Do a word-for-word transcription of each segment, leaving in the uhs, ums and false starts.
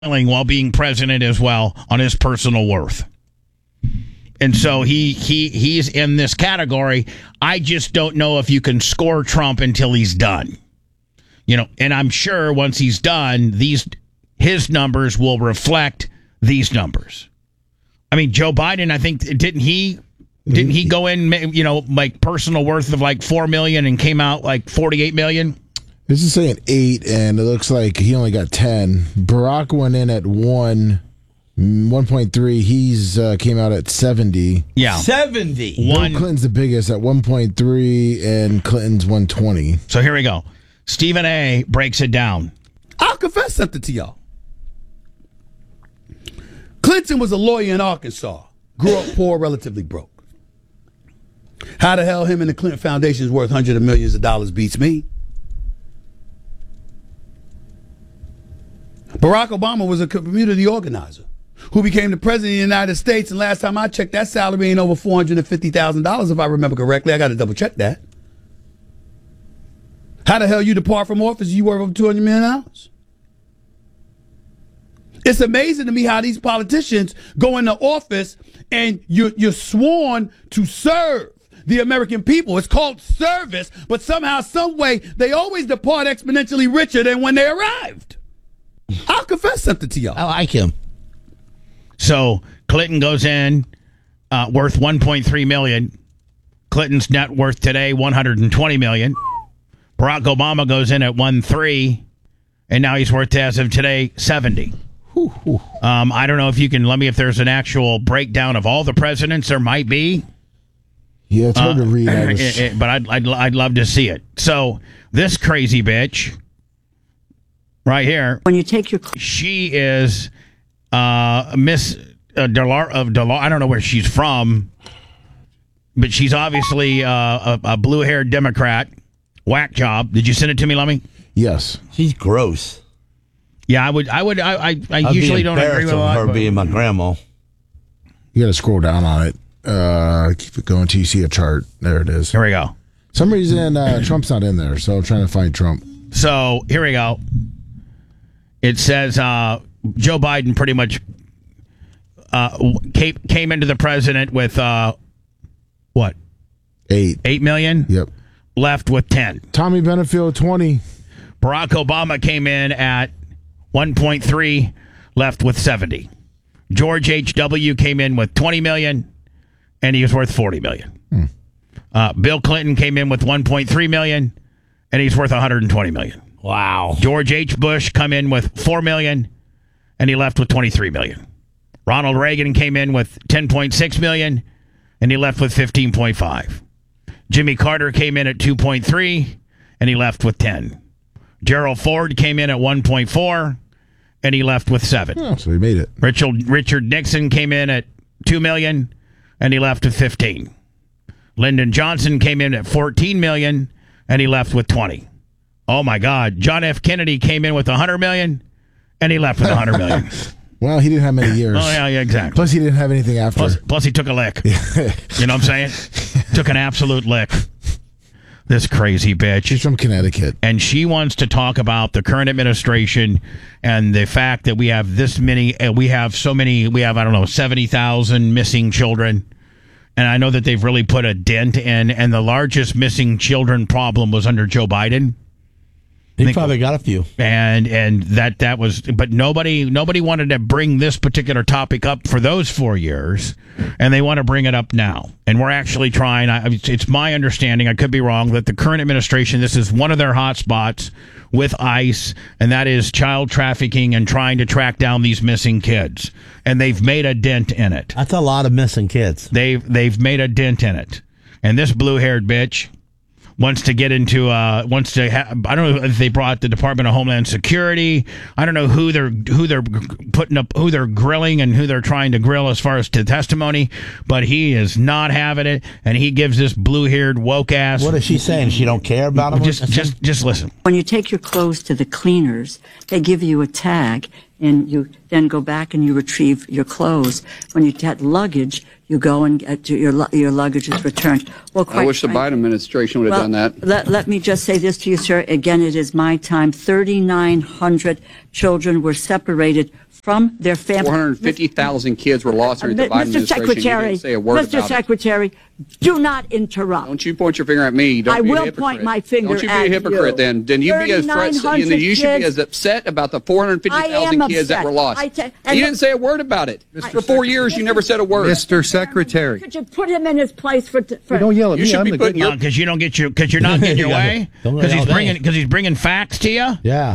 while being president as well on his personal worth. And so he he he's in this category. I just don't know if you can score Trump until he's done. You know, and I'm sure once he's done, these his numbers will reflect these numbers. I mean, Joe Biden, I think, didn't he didn't he go in, you know, like personal worth of like four million and came out like forty-eight million? This is saying eight, and it looks like he only got ten. Barack went in at one, one point three. He's uh, came out at seventy. Yeah, seventy. Bill One. Clinton's the biggest at one point three, and Clinton's one twenty. So here we go. Stephen A. breaks it down. I'll confess something to y'all. Clinton was a lawyer in Arkansas. Grew up poor, relatively broke. How the hell him and the Clinton Foundation is worth hundreds of millions of dollars beats me. Barack Obama was a community organizer who became the president of the United States, and last time I checked, that salary ain't over four hundred fifty thousand dollars, if I remember correctly. I got to double check that. How the hell you depart from office you worth over two hundred million dollars? It's amazing to me how these politicians go into office and you're, you're sworn to serve the American people. It's called service, but somehow, some way, they always depart exponentially richer than when they arrived. I'll confess something to y'all. I like him. So Clinton goes in uh, worth one point three million dollars. Clinton's net worth today one hundred twenty million dollars. Barack Obama goes in at one point three, and now he's worth, as of today, seventy. Um, I don't know if you can let me if there's an actual breakdown of all the presidents. There might be. Yeah, it's hard uh, to read. I was... it, it, but I'd, I'd I'd love to see it. So this crazy bitch right here. When you take your, she is uh, Miss uh, Delar of Delar. I don't know where she's from, but she's obviously uh, a, a blue-haired Democrat. Whack job. Did you send it to me, Lummy? Yes. She's gross. Yeah, I would. I would. I. I, I I'd usually be don't agree with a lot, her but- being my grandma. You got to scroll down on it. Uh, keep it going until you see a chart. There it is. Here we go. Some reason uh, Trump's not in there, so I'm trying to find Trump. So here we go. It says uh, Joe Biden pretty much uh, came, came into the president with uh, what? Eight. Eight million? Yep. Left with ten. Tommy Benefield, twenty. Barack Obama came in at one point three, left with seventy. George H W came in with twenty million, and he was worth forty million. Hmm. Uh, Bill Clinton came in with one point three million, and he's worth one hundred twenty million. Wow. George H. Bush come in with four million, and he left with twenty-three million. Ronald Reagan came in with ten point six million, and he left with fifteen point five. Jimmy Carter came in at two point three, and he left with ten. Gerald Ford came in at one point four, and he left with seven. Oh, so he made it. Richard Richard Nixon came in at two million, and he left with fifteen. Lyndon Johnson came in at fourteen million, and he left with twenty. Oh my God! John F. Kennedy came in with one hundred million, and he left with one hundred million. Well, he didn't have many years. Oh yeah, yeah, exactly. Plus, he didn't have anything after. Plus, plus he took a lick. You know what I'm saying? Took an absolute lick. This crazy bitch. She's from Connecticut. And she wants to talk about the current administration and the fact that we have this many, uh, we have so many, we have, I don't know, seventy thousand missing children. And I know that they've really put a dent in, and the largest missing children problem was under Joe Biden. He think, probably got a few. And and that that was, but nobody nobody wanted to bring this particular topic up for those four years, and they want to bring it up now. And we're actually trying. I, it's my understanding, I could be wrong, that the current administration, this is one of their hot spots with ICE, and that is child trafficking and trying to track down these missing kids. And they've made a dent in it. That's a lot of missing kids. They've they've made a dent in it. And this blue-haired bitch wants to get into, uh, wants to, ha- I don't know if they brought the Department of Homeland Security. I don't know who they're, who they're putting up, who they're grilling and who they're trying to grill as far as to testimony, but he is not having it, and he gives this blue-haired woke ass. What is she saying? She don't care about him? Just, just, just listen. when you take your clothes to the cleaners, they give you a tag, and you then go back and you retrieve your clothes. When you get luggage, you go and get your lu- your luggage is returned. Well, quite I wish the frankly- Biden administration would have well, done that. Let, let me just say this to you, sir. Again, it is my time. thirty-nine hundred children were separated from their family. four hundred fifty thousand kids were lost during the Biden Mister administration. Secretary, You didn't say a word Mister about Secretary, do not interrupt. Don't you point your finger at me. Don't I be a will hypocrite. point my finger Don't you be at a hypocrite you. then. Then you be as threat, you, know, you should be as upset about the four hundred fifty thousand kids that upset. were lost. I te- you and didn't say a word about it. For four years, you never said a word. Mister Secretary. Could you put him in his place for? for Don't yell at You me. should I'm be the putting good your- one. Because you don't get your because you're not getting your way. Don't Because he's yell at bringing me. because he's bringing facts to you. Yeah.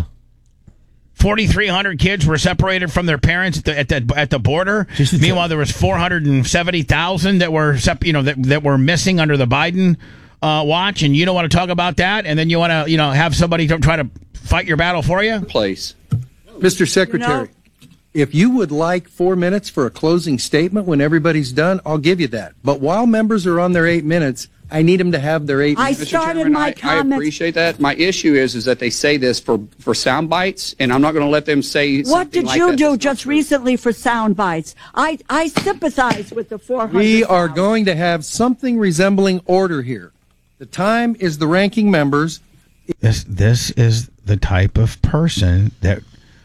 forty-three hundred kids were separated from their parents at the at the, at the border. Just to Meanwhile, there was four hundred seventy thousand that were sep- you know that that were missing under the Biden uh, watch, and you don't want to talk about that, and then you want to you know have somebody to try to fight your battle for you. Place. Mister Secretary, if you would like four minutes for a closing statement when everybody's done, I'll give you that. But while members are on their eight minutes, I need them to have their eight I minutes. Mister started Chairman, my I, I comments. appreciate that. My issue is is that they say this for, for sound bites, and I'm not going to let them say What something did like you that. do That's not just true. recently for sound bites? I, I sympathize with the four hundred. We are going to have something resembling order here. The time is the ranking members. This this is the type of person that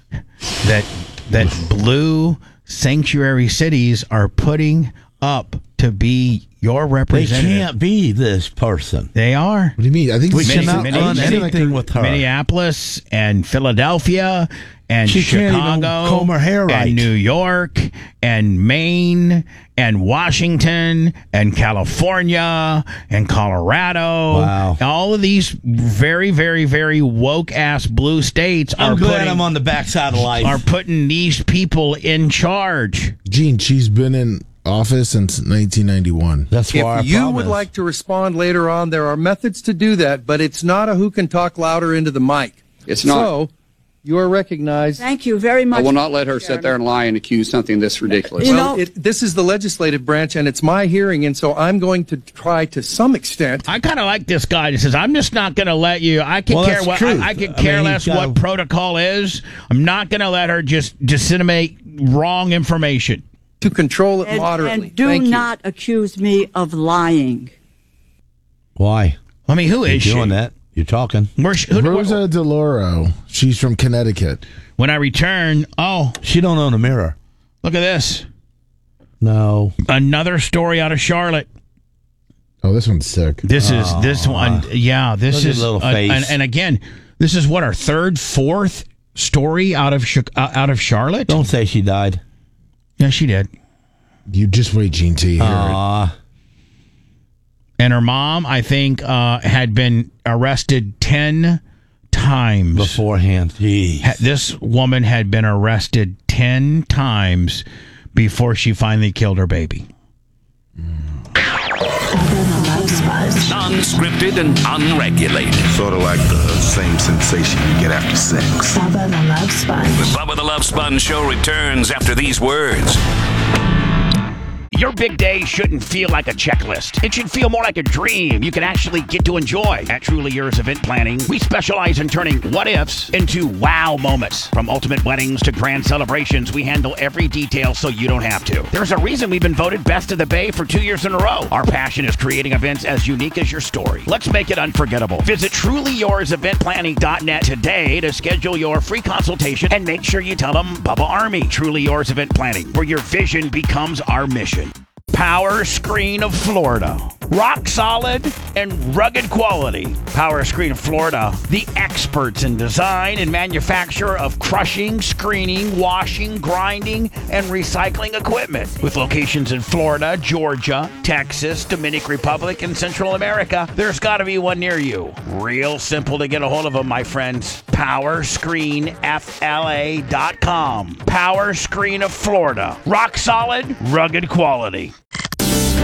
that that blue sanctuary cities are putting up to be your They representative. can't be this person. They are. What do you mean? I think We it's- cannot many- run many- anything with her. Minneapolis and Philadelphia and She can't even Chicago comb her hair right. and New York and Maine and Washington and California and Colorado. Wow. All of these very, very, very woke ass blue states I'm are glad putting, I'm on the backside of life. are putting these people in charge. Gene, she's been in office since nineteen ninety-one. That's why If you would like to respond later on, there are methods to do that, but it's not a who can talk louder into the mic. It's not. So, you are recognized. Thank you very much. I will not let her sit there and lie and accuse something this ridiculous. You Well, know- it, this is the legislative branch, and it's my hearing, and so I'm going to try to some extent. I kind of like this guy that says, I'm just not going to let you. I can Well, care that's what truth. I, I can I care mean, less he's got what a- protocol is. I'm not going to let her just disseminate wrong information. To control it and, moderately. and do Thank you. not accuse me of lying. Why? I mean, who You're is she? doing that? You're talking. Where she- who- Rosa DeLauro. She's from Connecticut. When I return, oh, She don't own a mirror. look at this. No. Another story out of Charlotte. Oh, this one's sick. This is this one. Yeah, this Look at is his little uh, face. and, and again, this is what our third, fourth story out of Chi- uh, out of Charlotte. Don't say she died. Yeah, she did. You just wait, Gene, till you hear it. Aw. And her mom, I think, uh, had been arrested ten times Beforehand. Jeez. Ha- This woman had been arrested ten times before she finally killed her baby. Non-scripted and unregulated. Sort of like the same sensation you get after sex. Bubba the Love Sponge. The Bubba the Love Sponge show returns after these words. Your big day shouldn't feel like a checklist. It should feel more like a dream you can actually get to enjoy. At Truly Yours Event Planning, we specialize in turning what-ifs into wow moments. From ultimate weddings to grand celebrations, we handle every detail so you don't have to. There's a reason we've been voted Best of the Bay for two years in a row. Our passion is creating events as unique as your story. Let's make it unforgettable. Visit truly yours event planning dot net today to schedule your free consultation and make sure you tell them Bubba Army. Truly Yours Event Planning, where your vision becomes our mission. Power Screen of Florida. Rock solid and rugged quality. Power Screen of Florida, the experts in design and manufacture of crushing, screening, washing, grinding, and recycling equipment. With locations in Florida, Georgia, Texas, Dominican Republic, and Central America, there's got to be one near you. Real simple to get a hold of them, my friends. power screen f l a dot com. Power Screen of Florida. Rock solid, rugged quality.